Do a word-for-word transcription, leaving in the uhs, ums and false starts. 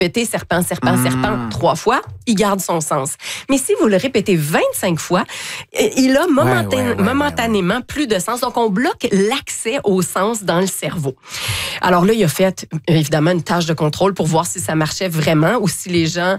répétez serpent, serpent, mmh. serpent trois fois, il garde son sens. Mais si vous le répétez vingt-cinq fois, il a momentan- ouais, ouais, ouais, momentanément ouais, ouais. plus de sens. Donc, on bloque l'accès au sens dans le cerveau. Alors là, il a fait évidemment une tâche de contrôle pour voir si ça marchait vraiment ou si les gens